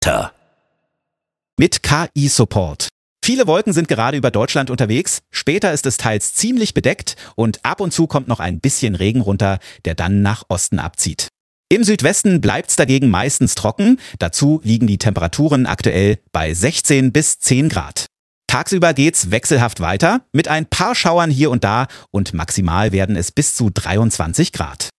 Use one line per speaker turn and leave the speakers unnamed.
Mit KI-Support. Viele Wolken sind gerade über Deutschland unterwegs, später ist es teils ziemlich bedeckt und ab und zu kommt noch ein bisschen Regen runter, der dann nach Osten abzieht. Im Südwesten bleibt's dagegen meistens trocken, dazu liegen die Temperaturen aktuell bei 16 bis 10 Grad. Tagsüber geht's wechselhaft weiter, mit ein paar Schauern hier und da und maximal werden es bis zu 23 Grad.